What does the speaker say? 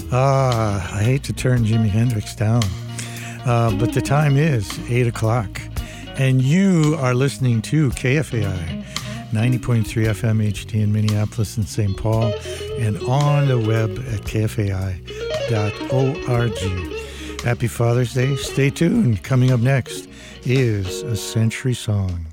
I hate to turn Jimi Hendrix down, but the time is 8 o'clock, and you are listening to KFAI 90.3 FM HD in Minneapolis and St. Paul, and on the web at kfai.org. Happy Father's Day. Stay tuned. Coming up next is A Century Song.